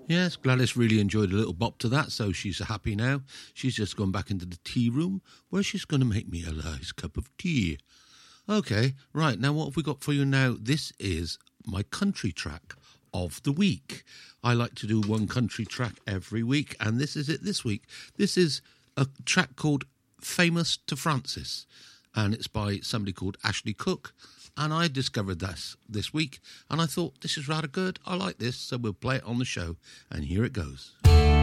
Yes, Gladys really enjoyed a little bop to that, so she's happy now. She's just gone back into the tea room where she's going to make me a nice cup of tea. Okay, right, now what have we got for you now? This is my country track of the week. I like to do one country track every week, and this is it this week. This is a track called Famous to Francis, and it's by somebody called Ashley Cook, and I discovered this week, and I thought, this is rather good, I like this, so we'll play it on the show, and here it goes.